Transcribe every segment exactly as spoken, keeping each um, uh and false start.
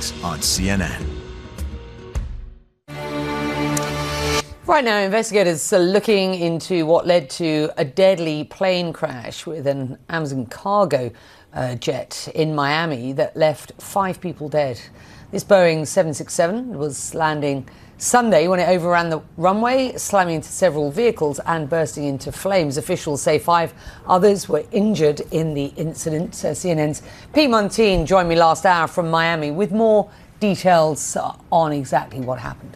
next on C N N. Right now, investigators are looking into what led to a deadly plane crash with an Amazon cargo uh, jet in Miami that left five people dead. This Boeing seven sixty-seven was landing Sunday when it overran the runway, slamming into several vehicles and bursting into flames. Officials say five others were injured in the incident. Uh, C N N's Pete Muntean joined me last hour from Miami with more details on exactly what happened.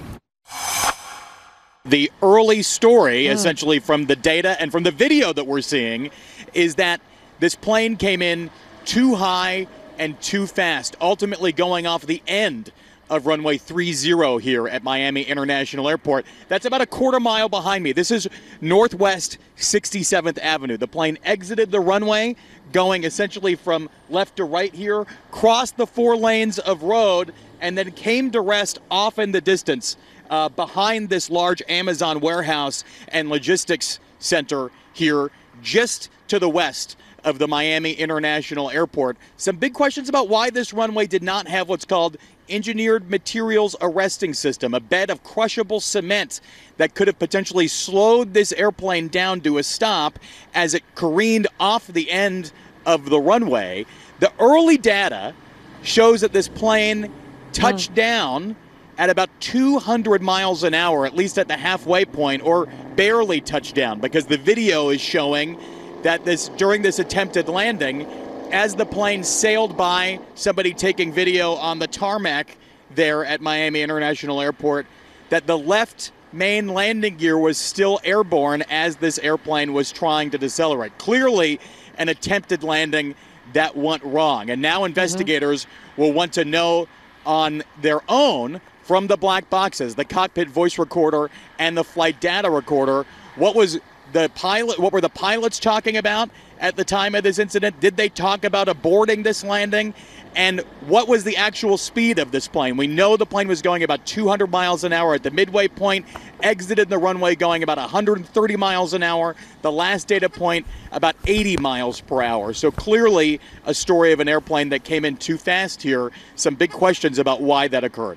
The early story, mm. essentially from the data and from the video that we're seeing, is that this plane came in too high and too fast, ultimately going off the end of runway three zero here at Miami International Airport. That's about a quarter mile behind me. This is Northwest sixty-seventh Avenue. The plane exited the runway, going essentially from left to right here, crossed the four lanes of road, and then came to rest off in the distance uh, behind this large Amazon warehouse and logistics center here just to the west of the Miami International Airport. Some big questions about why this runway did not have what's called engineered materials arresting system, a bed of crushable cement that could have potentially slowed this airplane down to a stop as it careened off the end of the runway. The early data shows that this plane touched mm. down at about two hundred miles an hour, at least at the halfway point, or barely touched down, because the video is showing that this during this attempted landing, as the plane sailed by, somebody taking video on the tarmac there at Miami International Airport, that the left main landing gear was still airborne as this airplane was trying to decelerate. Clearly an attempted landing that went wrong. And now investigators mm-hmm. will want to know on their own from the black boxes, the cockpit voice recorder and the flight data recorder, what was the pilot, what were the pilots talking about at the time of this incident? Did they talk about aborting this landing? And what was the actual speed of this plane? We know the plane was going about two hundred miles an hour at the midway point, exited the runway going about one hundred thirty miles an hour. The last data point, about eighty miles per hour. So clearly a story of an airplane that came in too fast here. Some big questions about why that occurred.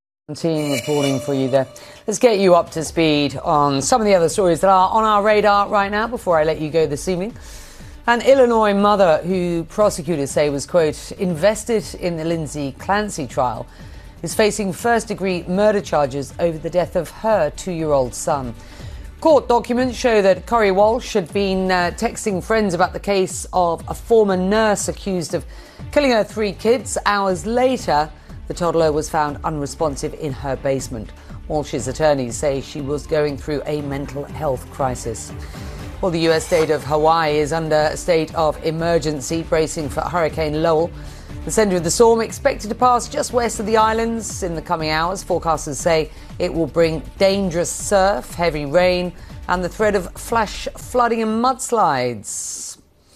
Team reporting for you there. Let's get you up to speed on some of the other stories that are on our radar right now before I let you go this evening. An Illinois mother who prosecutors say was, quote, invested in the Lindsay Clancy trial is facing first-degree murder charges over the death of her two-year-old son. Court documents show that Corrie Walsh had been uh, texting friends about the case of a former nurse accused of killing her three kids. Hours later, the toddler was found unresponsive in her basement. Walsh's attorneys say she was going through a mental health crisis. Well, the U S state of Hawaii is under a state of emergency, bracing for Hurricane Lowell. The centre of the storm expected to pass just west of the islands in the coming hours. Forecasters say it will bring dangerous surf, heavy rain, and the threat of flash flooding and mudslides.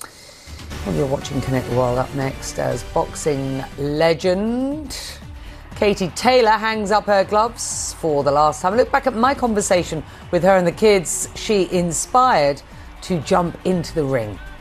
Well, you're watching Connect the World. Up next, as boxing legend Katie Taylor hangs up her gloves for the last time. Look back at my conversation with her and the kids she inspired to jump into the ring.